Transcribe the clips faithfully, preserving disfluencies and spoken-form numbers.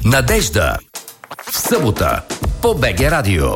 Надежда в събота по БГ Радио.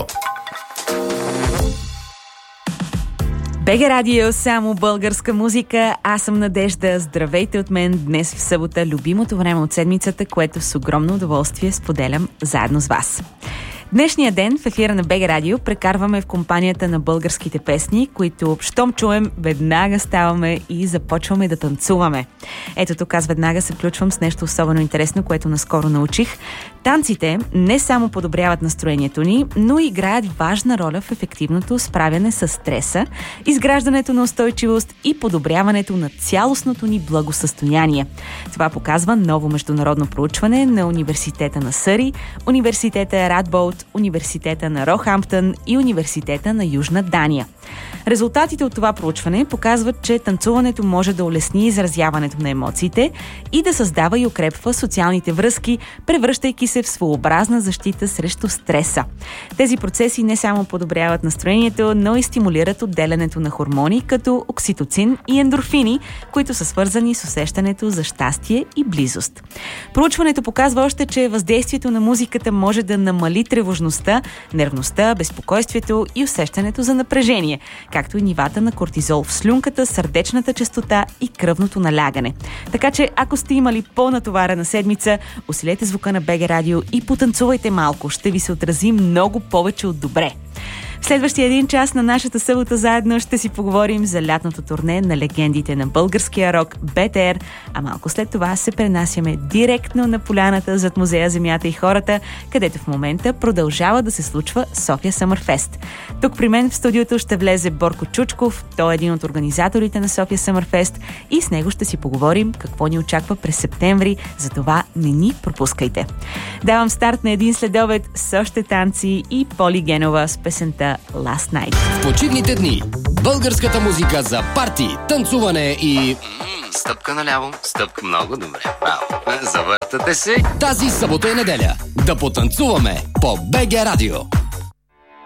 БГ Радио, само българска музика. Аз съм Надежда. Здравейте от мен днес в събота, любимото време от седмицата, което с огромно удоволствие споделям заедно с вас. Днешния ден в ефира на БГ Радио прекарваме в компанията на българските песни, които щом чуем, веднага ставаме и започваме да танцуваме. Ето тук аз веднага се включвам с нещо особено интересно, което наскоро научих. Танците не само подобряват настроението ни, но и играят важна роля в ефективното справяне с стреса, изграждането на устойчивост и подобряването на цялостното ни благосъстояние. Това показва ново международно проучване на Университета на Съри, Университета Радбоут, Университета на Рохамптън и Университета на Южна Дания. Резултатите от това проучване показват, че танцуването може да улесни изразяването на емоциите и да създава и укрепва социалните връзки, превръщайки се в своеобразна защита срещу стреса. Тези процеси не само подобряват настроението, но и стимулират отделянето на хормони като окситоцин и ендорфини, които са свързани с усещането за щастие и близост. Проучването показва още, че въздействието на музиката може да намали тревожността, нервността, безпокойствието и усещането за напрежение, както и нивата на кортизол в слюнката, сърдечната честота и кръвното налягане. Така че, ако сте имали по-натоварена седмица, усилете звука на БГ Радио и потанцувайте малко. Ще ви се отрази много повече от добре. В следващия един час на нашата събота заедно ще си поговорим за лятното турне на легендите на българския рок БТР, а малко след това се пренасяме директно на поляната зад Музея Земята и хората, където в момента продължава да се случва София Съмърфест. Тук при мен в студиото ще влезе Борко Чучков, той е един от организаторите на София Съмърфест и с него ще си поговорим какво ни очаква през септември, затова не ни пропускайте. Давам старт на един следобед с още танци и Поли Генова с песента Last Night. В почивните дни българската музика за парти, танцуване и... Стъпка наляво, стъпка много добре. Браво. Завъртате се. Тази събота и неделя да потанцуваме по БГ Радио.